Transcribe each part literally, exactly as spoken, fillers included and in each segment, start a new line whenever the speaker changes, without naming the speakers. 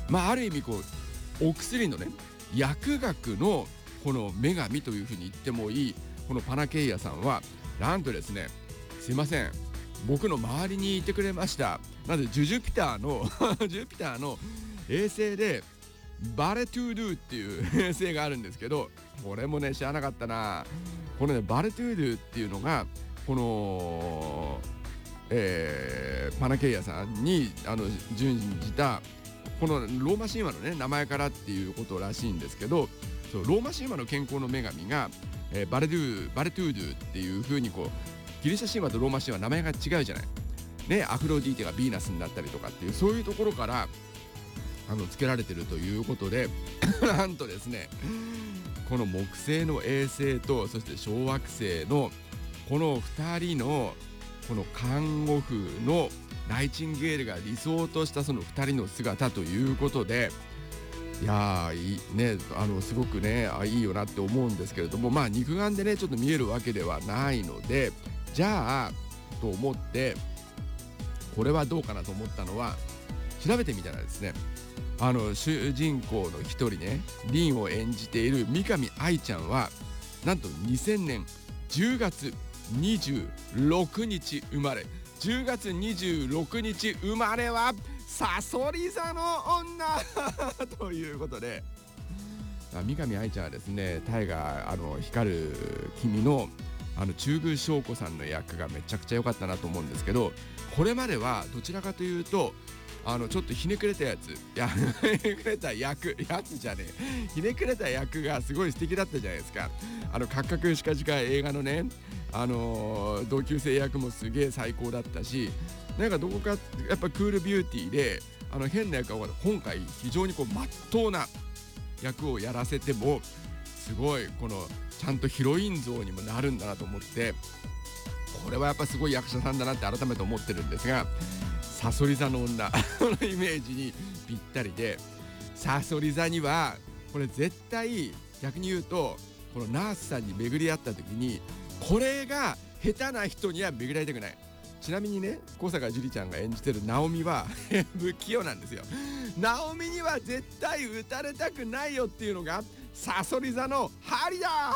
まあある意味こうお薬のね薬学のこの女神というふうに言ってもいいこのパナケイアさんはなんとですね、すいません、僕の周りにいてくれました。なぜジュジュピターのジュピターの衛星でバレトゥードゥっていう衛星があるんですけど、これもね知らなかったな。このねバレトゥードゥっていうのがこの、えー、パナケイアさんにあの準じたこのローマ神話のね名前からっていうことらしいんですけど、そうローマ神話の健康の女神が、えー、バレドゥバレトゥードゥっていう風にこうギリシャ神話とローマ神話名前が違うじゃないね。アフロディーテがヴィーナスになったりとかっていうそういうところからあの付けられてるということでなんとですね、この木星の衛星とそして小惑星のこのふたりのこの看護婦のナイチンゲールが理想としたそのふたりの姿ということで、いやーいいね、あのすごくねあいいよなって思うんですけれども、まあ肉眼でねちょっと見えるわけではないので、じゃあと思ってこれはどうかなと思ったのは調べてみたらですね、あの主人公の一人ねリンを演じている三上愛ちゃんはなんとにせんねんじゅうがつにじゅうろくにち生まれ、じゅうがつにじゅうろくにち生まれはさそり座の女ということで、三上愛ちゃんはですね大河あの光る君のあの中宮翔子さんの役がめちゃくちゃ良かったなと思うんですけど、これまではどちらかというとあのちょっとひねくれたやつ、いやひねくれた役やつじゃねえひねくれた役がすごい素敵だったじゃないですか。あのカッカクしかじか映画のねあのー、同級生役もすげえ最高だったし、なんかどこかやっぱクールビューティーであの変な役は今回非常にこう真っ当な役をやらせてもすごいこのちゃんとヒロイン像にもなるんだなと思って、これはやっぱすごい役者さんだなって改めて思ってるんですが、さそり座の女のイメージにぴったりで、さそり座にはこれ絶対逆に言うとこのナースさんに巡り合った時にこれが下手な人には巡り合いたくない。ちなみにね小坂樹里ちゃんが演じてるナオミは不器用なんですよ。ナオミには絶対撃たれたくないよっていうのがさそり座の針だ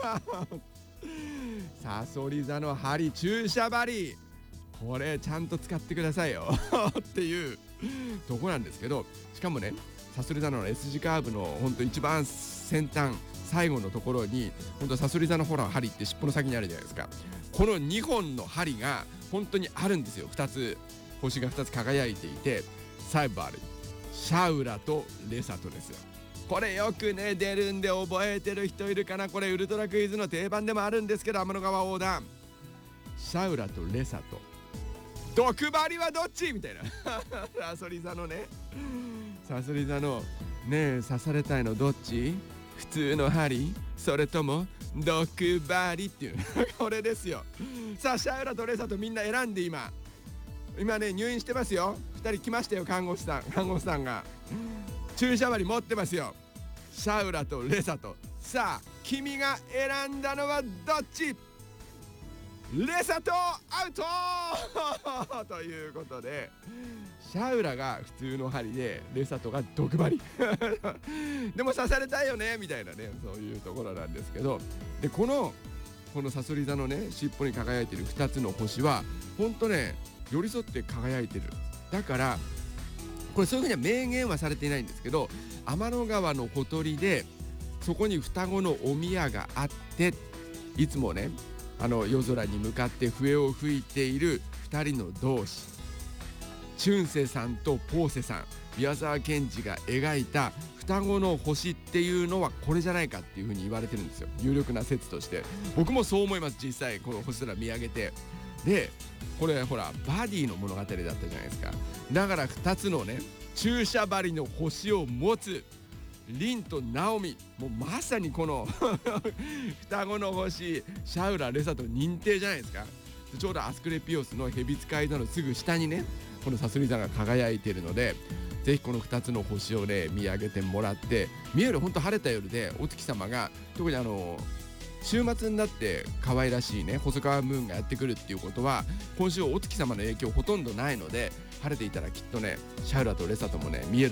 さそり座の針、注射針、これちゃんと使ってくださいよっていうとこなんですけど、しかもねさそり座の S 字カーブのほんと一番先端最後のところにほんとさそり座のほら針って尻尾の先にあるじゃないですか。このにほんの針が本当にあるんですよ。ふたつ星がふたつ輝いていて、サイバル、シャウラとレサトですよ。これよくね出るんで覚えてる人いるかな。これウルトラクイズの定番でもあるんですけど、天の川横断、シャウラとレサト、毒針はどっちみたいなさそり座のねさそり座のねえ刺されたいのどっち、普通の針それとも毒針っていうこれですよ。さあシャウラとレサトみんな選んで今今ね入院してますよ。ふたり来ましたよ。看護師さん看護師さんが注射針持ってますよ。シャウラとレサト、さあ君が選んだのはどっち。レサトアウトということで、シャウラが普通の針でレサトが毒針でも刺されたいよねみたいなね、そういうところなんですけど、でこのこのさそり座のね尻尾に輝いてるふたつの星はほんとね寄り添って輝いてる。だからこれそういうふうには明言はされていないんですけど、天の川のほとりでそこに双子のお宮があって、いつもねあの夜空に向かって笛を吹いているふたりの同志、チュンセさんとポーセさん、宮沢賢治が描いた双子の星っていうのはこれじゃないかっていうふうに言われてるんですよ。有力な説として僕もそう思います。実際この星空見上げて、でこれほらバディの物語だったじゃないですか。だからふたつのね注射針の星を持つリンとナオミ、もうまさにこの双子の星シャウラレサと認定じゃないですか。ちょうどアスクレピオスの蛇使い座のすぐ下にねこのさそり座が輝いているので、ぜひこのふたつの星をね見上げてもらって、見えるほんと晴れた夜でお月様が特にあの週末になって可愛らしいね細川ムーンがやってくるっていうことは、今週お月様の影響ほとんどないので、晴れていたらきっとねシャウラとレサともね見える